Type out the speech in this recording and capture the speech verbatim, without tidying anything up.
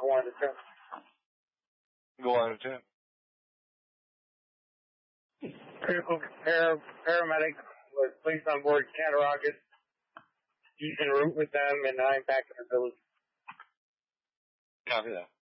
one to ten. Go on to ten. Critical para, paramedic was placed on board Cattaraugus. He's en route with them, and I'm back in the village. Copy that.